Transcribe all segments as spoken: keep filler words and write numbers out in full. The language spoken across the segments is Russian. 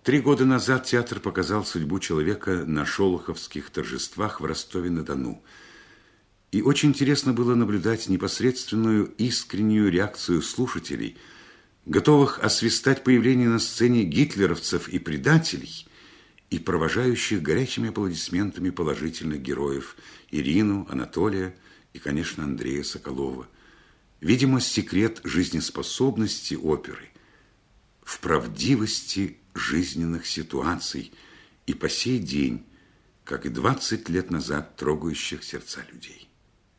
Три года назад театр показал судьбу человека на шолоховских торжествах в Ростове-на-Дону. И очень интересно было наблюдать непосредственную искреннюю реакцию слушателей, готовых освистать появление на сцене гитлеровцев и предателей, и провожающих горячими аплодисментами положительных героев Ирину, Анатолия и, конечно, Андрея Соколова. Видимо, секрет жизнеспособности оперы в правдивости жизненных ситуаций и по сей день, как и двадцать лет назад, трогающих сердца людей.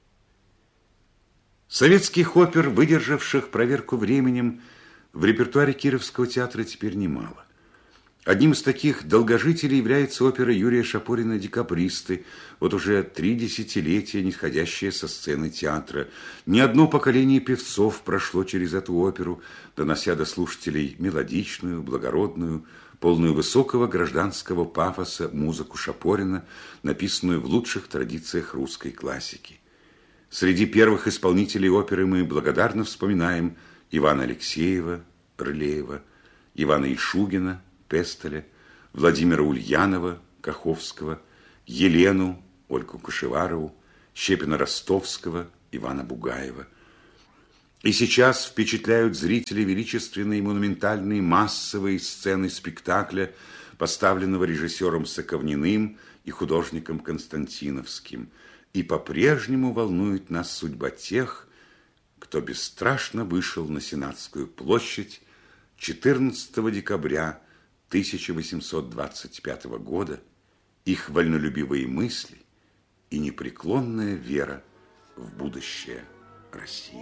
Советских опер, выдержавших проверку временем, в репертуаре Кировского театра теперь немало. Одним из таких долгожителей является опера Юрия Шапорина «Декабристы», вот уже три десятилетия не сходящая со сцены театра. Ни одно поколение певцов прошло через эту оперу, донося до слушателей мелодичную, благородную, полную высокого гражданского пафоса музыку Шапорина, написанную в лучших традициях русской классики. Среди первых исполнителей оперы мы благодарно вспоминаем Ивана Алексеева, Рылеева, Ивана Ишугина, Пестеля, Владимира Ульянова, Каховского, Елену, Ольгу Кашеварову, Щепина-Ростовского, Ивана Бугаева. И сейчас впечатляют зрителей величественные, монументальные, массовые сцены спектакля, поставленного режиссером Соковниным и художником Константиновским. И по-прежнему волнует нас судьба тех, кто бесстрашно вышел на Сенатскую площадь четырнадцатого декабря тысяча восемьсот двадцать пятого года, их вольнолюбивые мысли и непреклонная вера в будущее России.